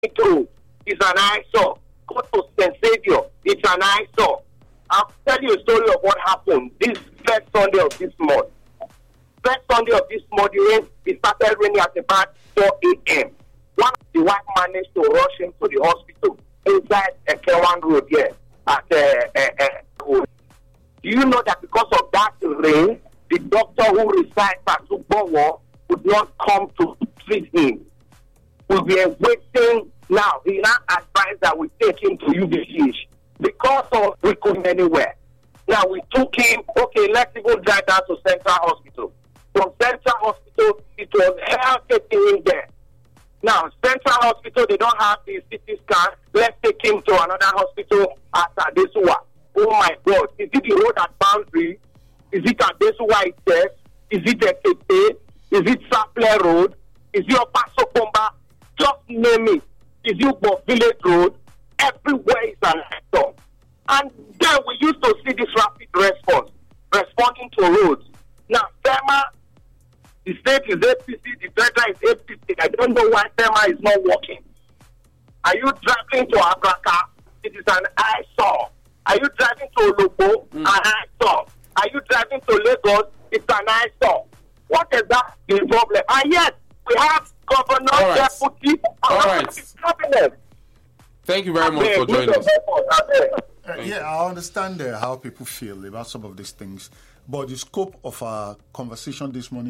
Road is an eyesore. Go to St. Xavier, it's an eyesore. I'll tell you a story of what happened this first Sunday of this month. First Sunday of this month, it started raining at about 4 a.m. One of the wife managed to rush him to the hospital inside Kewan Road here at Do you know that because of that rain, the doctor who resides at Subowo would not come to treat him? We were waiting now. He now advised that we take him to UBCH because of we couldn't anywhere. Now we took him, okay, let's even drive down to Central Hospital. From Central Hospital, it was hell taking him there. Now, Central Hospital, they don't have the CT scan. Let's take him to another hospital at Adesuwa. Oh my God, is it the road at Boundary? Is it Adesuwa itself? Is it Ekete? Is it Sapler Road? Is it Opaso Komba? Just name it. Is it Ubo Village Road? Everywhere is an actor. And then we used to see this rapid response, responding to roads. Now, FEMA, the state is APC, the federal is APC. I don't know why FEMA is not working. Are you driving to Abraka? It is an eyesore. Are you driving to Olobo? An eyesore. Are you driving to Lagos? It's an eyesore. What is that the problem? And yet, we have governor, deputy, cabinet. Thank you very much for joining us. I understand how people feel about some of these things, but the scope of our conversation this morning